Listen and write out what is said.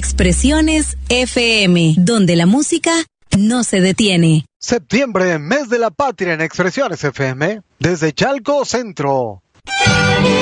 Expresiones FM, donde la música no se detiene. Septiembre, mes de la patria en Expresiones FM, desde Chalco Centro.